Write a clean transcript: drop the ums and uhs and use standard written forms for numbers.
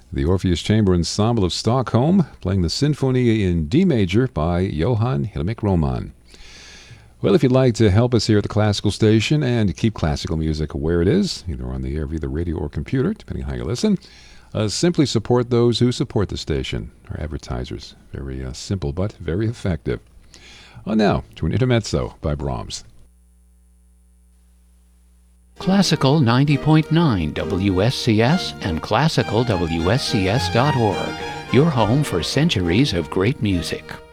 the Orpheus Chamber Ensemble of Stockholm, playing the Symphony in D major by Johann Hillmek Roman. Well, if you'd like to help us here at the Classical Station and keep classical music where it is, either on the air via the radio or computer, depending on how you listen, simply support those who support the station, our advertisers. Very simple, but very effective. Now, to an intermezzo by Brahms. Classical 90.9 WSCS and classicalwscs.org, your home for centuries of great music.